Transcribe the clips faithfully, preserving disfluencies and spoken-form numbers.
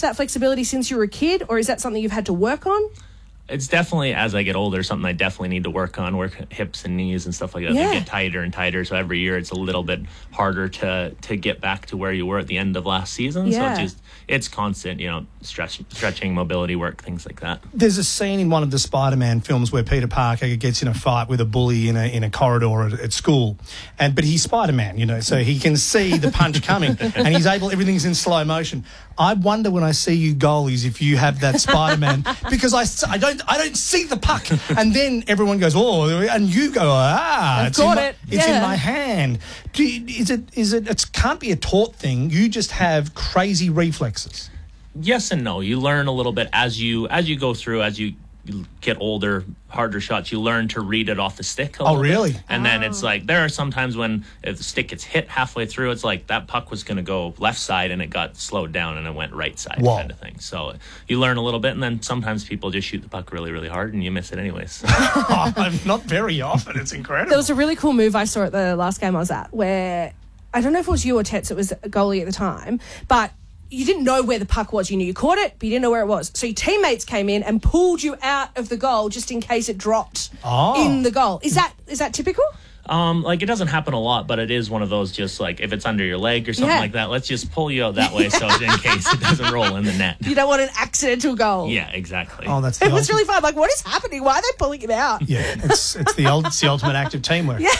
that flexibility since you were a kid, or is that something you've had to work on? It's definitely, as I get older, something I definitely need to work on, work hips and knees and stuff like that. Yeah. They get tighter and tighter, so every year it's a little bit harder to to get back to where you were at the end of last season. Yeah. So it's just, it's constant, you know, stretch, stretching, mobility work, things like that. There's a scene in one of the Spider-Man films where Peter Parker gets in a fight with a bully in a in a corridor at, at school, and but he's Spider-Man, you know, so he can see the punch coming, and he's able. Everything's in slow motion. I wonder when I see you goalies if you have that Spider-Man because I, I don't I don't see the puck, and then everyone goes oh, and you go ah, I've it's got in my, it. it's Yeah. in my hand. Do you, is it is it it can't be a taught thing. You just have crazy reflexes. Yes and no. You learn a little bit as you as you go through, as you get older, harder shots, you learn to read it off the stick a Oh, little really? bit. And then it's like, there are some times when if the stick gets hit halfway through, it's like that puck was going to go left side and it got slowed down and it went right side. Whoa. Kind of thing. So you learn a little bit, and then sometimes people just shoot the puck really, really hard and you miss it anyways. Oh, not very often. It's incredible. There was a really cool move I saw at the last game I was at where, I don't know if it was you or Tets, it was a goalie at the time, but you didn't know where the puck was. You knew you caught it, but you didn't know where it was. So your teammates came in and pulled you out of the goal just in case it dropped Oh. in the goal. Is that is that typical? Um, like it doesn't happen a lot, but it is one of those just like if it's under your leg or something Yeah. like that, let's just pull you out that way so in case it doesn't roll in the net. You don't want an accidental goal. Yeah, exactly. Oh, that's the It was ultimate- really fun. Like, what is happening? Why are they pulling him out? Yeah, it's it's the ult- it's the ultimate act of teamwork. Yeah.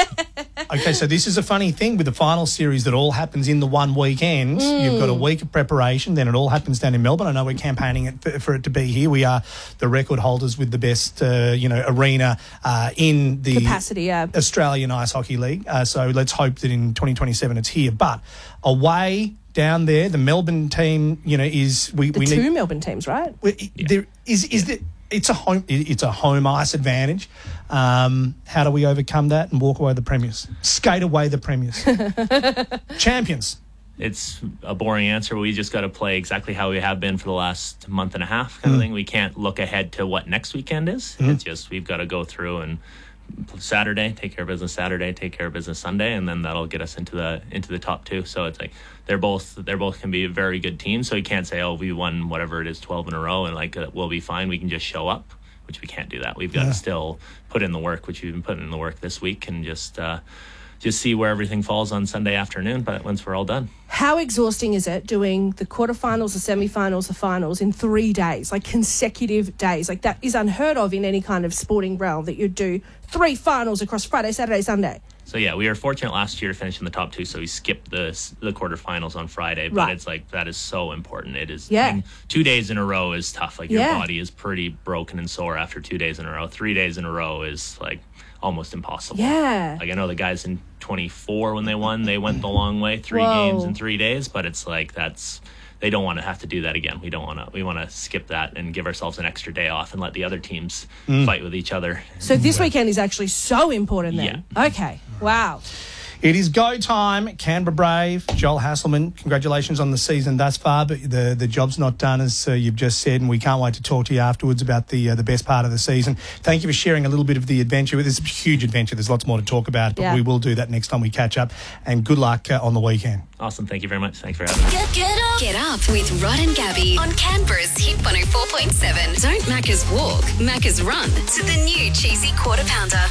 Okay, so this is a funny thing with the final series that all happens in the one weekend. Mm. You've got a week of preparation, then it all happens down in Melbourne. I know we're campaigning it for, for it to be here. We are the record holders with the best, uh, you know, arena uh, in the Capacity, yeah. Australian Ice Hockey League. Uh, so let's hope that in twenty twenty-seven it's here. But away down there, the Melbourne team, you know, is we The we two need. Melbourne teams, right? Well, There is is there, it's a home it's a home ice advantage. Um, how do we overcome that and walk away the premiers? Skate away the premiers. Champions. It's a boring answer. We just got to play exactly how we have been for the last month and a half kind of thing. We can't look ahead to what next weekend is. It's just we've got to go through and Saturday, take care of business Saturday, take care of business Sunday, and then that'll get us into the into the top two. So it's like they're both they're both can be a very good team. So you can't say, oh, we won whatever it is twelve in a row and like uh, we'll be fine. We can just show up, which we can't do that. We've got Yeah. to still put in the work, which we've been putting in the work this week, and just uh, just see where everything falls on Sunday afternoon. But once we're all done. How exhausting is it doing the quarterfinals, the semi-finals, the finals in three days, like consecutive days? Like that is unheard of in any kind of sporting realm that you'd do three finals across Friday, Saturday, Sunday. So yeah, we were fortunate last year to finish in the top two, so we skipped the the quarterfinals on Friday. But Right. it's like that is so important. It is. Yeah. I mean, two days in a row is tough. Like your Yeah. body is pretty broken and sore after two days in a row. Three days in a row is like almost impossible. Yeah. Like I know the guys in twenty-four when they won, they went the long way, three Whoa. games in three days. But it's like that's. They don't want to have to do that again. We don't want to. We want to skip that and give ourselves an extra day off and let the other teams fight with each other. So this weekend is actually so important then. Okay. Wow. It is go time. Canberra Brave, Joel Hasselman, congratulations on the season thus far, but the, the job's not done, as uh, you've just said, and we can't wait to talk to you afterwards about the uh, the best part of the season. Thank you for sharing a little bit of the adventure. It's a huge adventure. There's lots more to talk about, but Yeah. we will do that next time we catch up. And good luck uh, on the weekend. Awesome. Thank you very much. Thanks for having me. Get, get up. Get up with Rod and Gabby on Canberra's Hit one oh four point seven. Don't Macca's walk, Macca's run to the new cheesy quarter pounder.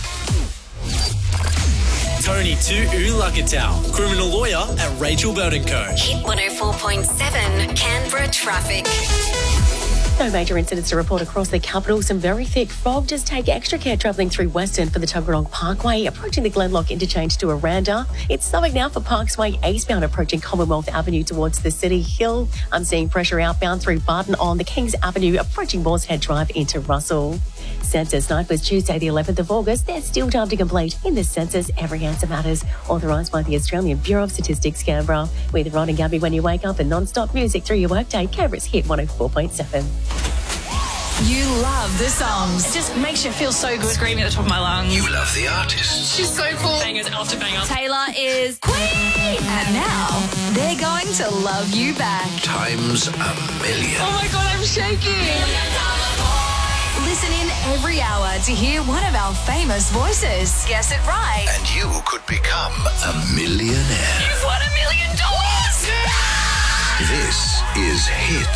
Tony to Ulagatal, criminal lawyer at Rachel Burton Co. Hit one oh four point seven, Canberra traffic. No major incidents to report across the capital. Some very thick fog. Just take extra care travelling through Western for the Tuggeranong Parkway, approaching the Glenlock interchange to Aranda. It's slowing now for Parksway eastbound, approaching Commonwealth Avenue towards the City Hill. I'm seeing pressure outbound through Barton on the Kings Avenue, approaching Moorshead Drive into Russell. Census night was Tuesday, the eleventh of August. There's still time to complete in the census. Every answer matters. Authorised by the Australian Bureau of Statistics, Canberra. With Rod and Gabby when you wake up and non-stop music through your workday. Canberra's Hit one oh four point seven. You love the songs. It just makes you feel so good. Screaming at the top of my lungs. You love the artists. She's so cool. Bangers after bangers. Taylor is Queen. And now they're going to love you back. Times a million. Oh my God, I'm shaking. Listen in every hour to hear one of our famous voices. Guess it right. And you could become a millionaire. You've won a million dollars. This is Hit